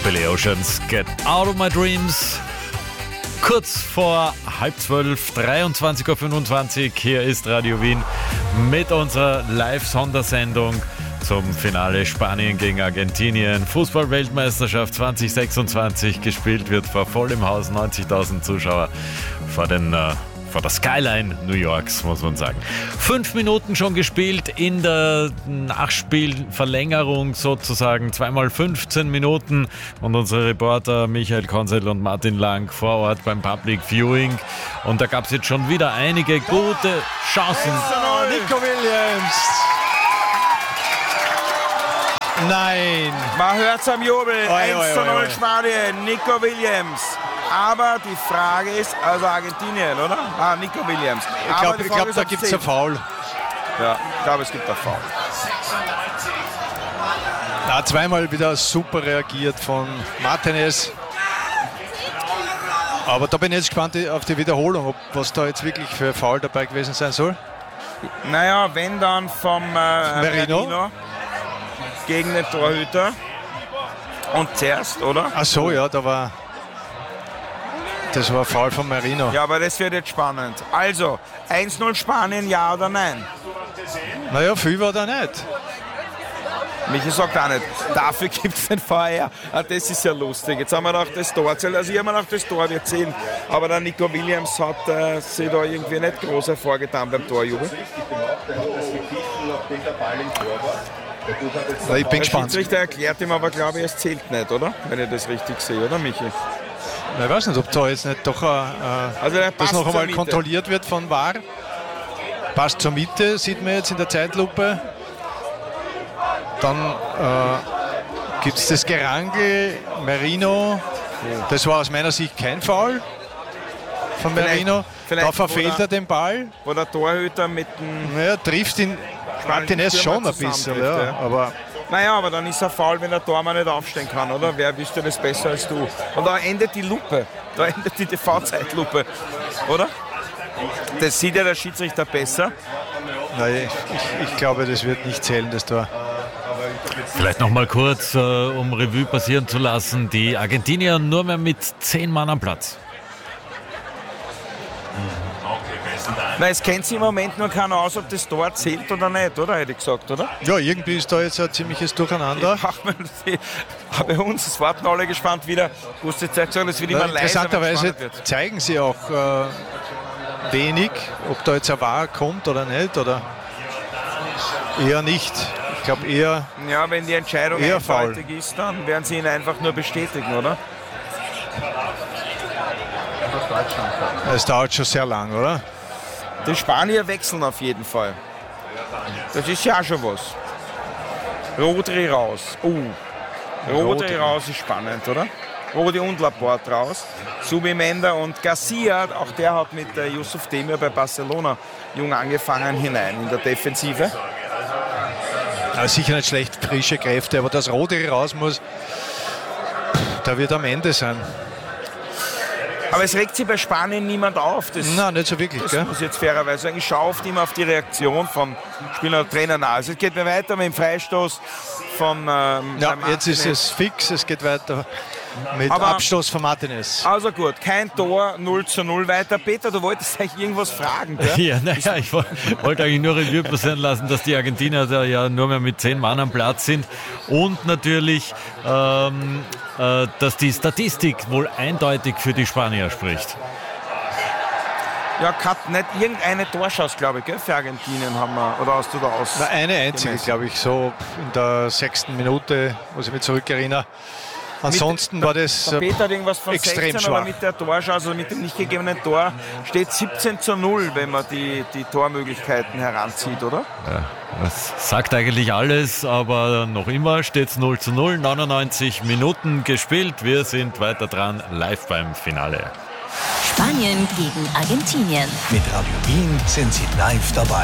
Billy Oceans, Get Out of My Dreams. Kurz vor 11:30, 23:25 Uhr, hier ist Radio Wien mit unserer Live-Sondersendung zum Finale Spanien gegen Argentinien. Fußball-Weltmeisterschaft 2026, gespielt wird vor vollem Haus, 90.000 Zuschauer vor der Skyline New Yorks, muss man sagen. 5 Minuten schon gespielt in der Nachspielverlängerung sozusagen, 2x15 Minuten, und unsere Reporter Michael Konsel und Martin Lang vor Ort beim Public Viewing, und da gab es jetzt schon wieder einige gute Chancen. Nico Williams! Nein! Man hört's am Jubel. 1:0 Spanien, Nico Williams. Aber die Frage ist, also Argentinien, oder? Nico Williams. Ich glaube, da gibt es ein Foul. Ja, ich glaube, es gibt ein Foul. Ja, zweimal wieder super reagiert von Martinez. Aber da bin ich jetzt gespannt auf die Wiederholung, was da jetzt wirklich für ein Foul dabei gewesen sein soll. Naja, wenn dann vom Merino gegen den Torhüter. Und zuerst, oder? Ach so, ja, das war ein Foul von Merino. Ja, aber das wird jetzt spannend. Also, 1:0 Spanien, ja oder nein? Naja, viel war da nicht. Michi sagt auch nicht. Dafür gibt es den VR. Das ist ja lustig. Jetzt haben wir noch das Tor zählt. Also ich habe mir noch das Tor wird sehen. Aber der Nico Williams hat sich da irgendwie nicht groß hervorgetan beim Torjubel. Ja, ich bin gespannt. Der Schiedsrichter erklärt ihm aber, glaube ich, es zählt nicht, oder? Wenn ich das richtig sehe, oder Michi? Ich weiß nicht, ob da jetzt nicht doch das noch einmal kontrolliert wird von VAR. Passt zur Mitte, sieht man jetzt in der Zeitlupe. Dann gibt es das Gerangel, Merino. Das war aus meiner Sicht kein Foul von Merino. Da verfehlt er den Ball. Wo der Torhüter mit dem... Naja, trifft ihn Martinez schon ein bisschen. Ja. Aber dann ist er faul, wenn der Tormann nicht aufstehen kann, oder? Wer wüsste das besser als du? Und da endet die Lupe, da endet die TV-Zeitlupe, oder? Das sieht ja der Schiedsrichter besser. Nein, ich glaube, das wird nicht zählen, das Tor. Vielleicht noch mal kurz, um Revue passieren zu lassen, die Argentinier nur mehr mit 10 Mann am Platz. Nein, es kennt sich im Moment nur keiner aus, ob das Tor zählt oder nicht, oder? Hätte ich gesagt, oder? Ja, irgendwie ist da jetzt ein ziemliches Durcheinander. Bei uns, es warten alle gespannt wieder. Gute Zeit sagen, es wird immer leiser. Interessanterweise zeigen sie auch wenig, ob da jetzt ein VAR kommt oder nicht, oder eher nicht. Ich glaube eher. Ja, wenn die Entscheidung eindeutig ist, dann werden sie ihn einfach nur bestätigen, oder? Es dauert schon sehr lang, oder? Die Spanier wechseln auf jeden Fall. Das ist ja auch schon was. Rodri raus. Rodri raus ist spannend, oder? Rodi und Laporte raus. Subimenda und Garcia, auch der hat mit Yusuf Demir bei Barcelona jung angefangen, hinein in der Defensive. Ja, sicher nicht schlecht, frische Kräfte, aber dass Rodri raus muss, da wird am Ende sein. Aber es regt sich bei Spanien niemand auf. Nein, nicht so wirklich. Das gell? muss ich jetzt fairerweise sagen. Ich schaue oft immer auf die Reaktion vom Spieler und Trainer nach. Also es geht mir weiter mit dem Freistoß von jetzt ist es fix, es geht weiter mit Abstoß von Martinez. Also gut, kein Tor, 0:0 weiter. Peter, du wolltest eigentlich irgendwas fragen, gell? Ja, naja, ich wollte eigentlich nur Revue passieren lassen, dass die Argentinier da ja nur mehr mit 10 Mann am Platz sind, und natürlich, dass die Statistik wohl eindeutig für die Spanier spricht. Ja, nicht irgendeine Torchance, glaube ich, gell, für Argentinien haben wir, oder hast du da aus? Na, eine einzige, glaube ich, so in der 6. Minute, muss ich mich zurückerinnern. Ansonsten war das der Peter hat irgendwas von extrem 16, schwach. aber mit der Torchance, also mit dem nicht gegebenen Tor, steht 17:0, wenn man die Tormöglichkeiten heranzieht, oder? Ja, das sagt eigentlich alles, aber noch immer steht es 0:0, 99 Minuten gespielt. Wir sind weiter dran, live beim Finale. Spanien gegen Argentinien. Mit Radio Wien sind Sie live dabei.